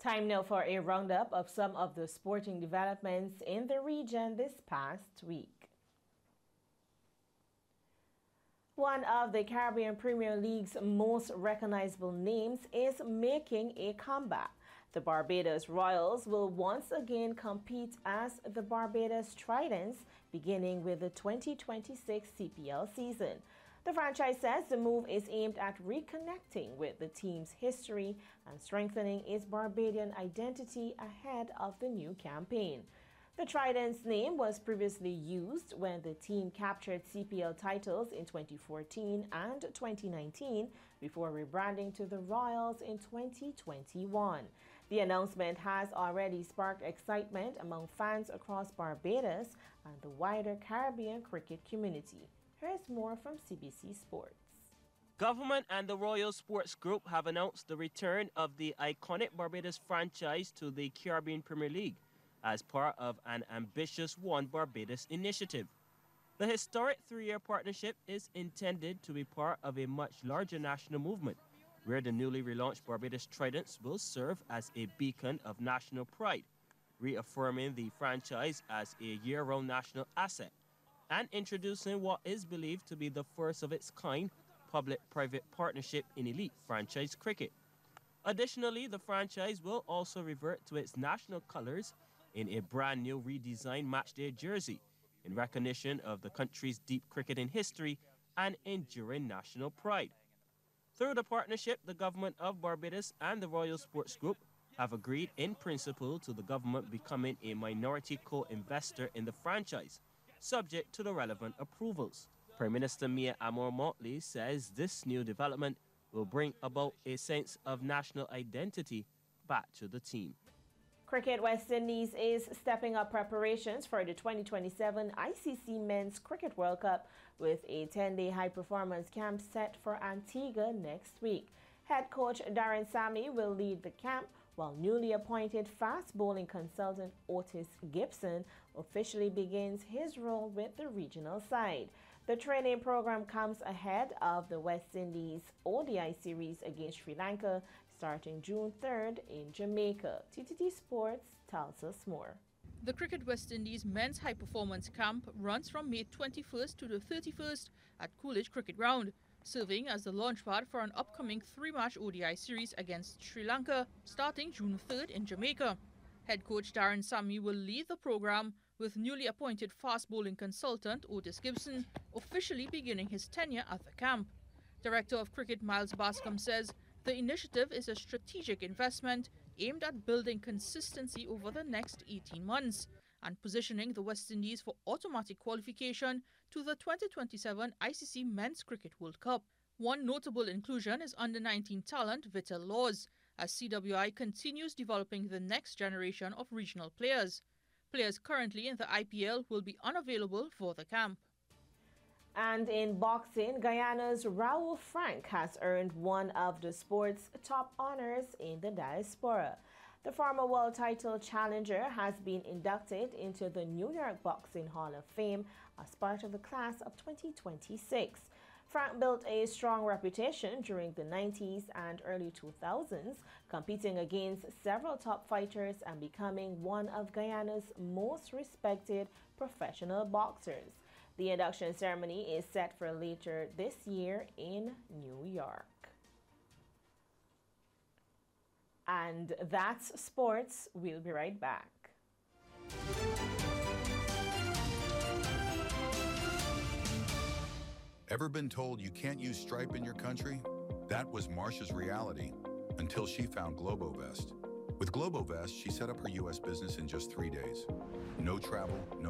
Time now for a roundup of some of the sporting developments in the region this past week. One of the Caribbean Premier League's most recognizable names is making a comeback. The Barbados Royals will once again compete as the Barbados Tridents, beginning with the 2026 CPL season. The franchise says the move is aimed at reconnecting with the team's history and strengthening its Barbadian identity ahead of the new campaign. The Tridents name was previously used when the team captured CPL titles in 2014 and 2019 before rebranding to the Royals in 2021. The announcement has already sparked excitement among fans across Barbados and the wider Caribbean cricket community. Here's more from CBC Sports. Government and the Royal Sports Group have announced the return of the iconic Barbados franchise to the Caribbean Premier League as part of an ambitious One Barbados initiative. The historic three-year partnership is intended to be part of a much larger national movement, where the newly relaunched Barbados Tridents will serve as a beacon of national pride, reaffirming the franchise as a year-round national asset and introducing what is believed to be the first of its kind public-private partnership in elite franchise cricket. Additionally, the franchise will also revert to its national colors in a brand new redesigned matchday jersey in recognition of the country's deep cricketing history and enduring national pride. Through the partnership, the government of Barbados and the Royal Sports Group have agreed in principle to the government becoming a minority co-investor in the franchise, subject to the relevant approvals. Prime Minister Mia Amor-Motley says this new development will bring about a sense of national identity back to the team. Cricket West Indies is stepping up preparations for the 2027 ICC Men's Cricket World Cup with a 10-day high-performance camp set for Antigua next week. Head coach Darren Sammy will lead the camp, while newly appointed fast bowling consultant Otis Gibson officially begins his role with the regional side. The training program comes ahead of the West Indies ODI series against Sri Lanka starting June 3rd in Jamaica. TTT Sports tells us more. The Cricket West Indies Men's High Performance Camp runs from May 21st to the 31st at Coolidge Cricket Ground, serving as the launchpad for an upcoming 3-match ODI series against Sri Lanka starting June 3rd in Jamaica. Head coach Darren Sammy will lead the program, with newly appointed fast bowling consultant Otis Gibson officially beginning his tenure at the camp. Director of Cricket Miles Bascom says the initiative is a strategic investment aimed at building consistency over the next 18 months and positioning the West Indies for automatic qualification to the 2027 ICC Men's Cricket World Cup. One notable inclusion is under-19 talent Vittel Laws, as CWI continues developing the next generation of regional players. Players currently in the IPL will be unavailable for the camp. And in boxing, Guyana's Raul Frank has earned one of the sport's top honors in the diaspora. The former world title challenger has been inducted into the New York Boxing Hall of Fame as part of the class of 2026. Frank built a strong reputation during the 90s and early 2000s, competing against several top fighters and becoming one of Guyana's most respected professional boxers. The induction ceremony is set for later this year in New York. And that's sports. We'll be right back. Ever been told you can't use Stripe in your country? That was Marsha's reality until she found Globovest. With Globovest, she set up her U.S. business in just 3 days. No travel, no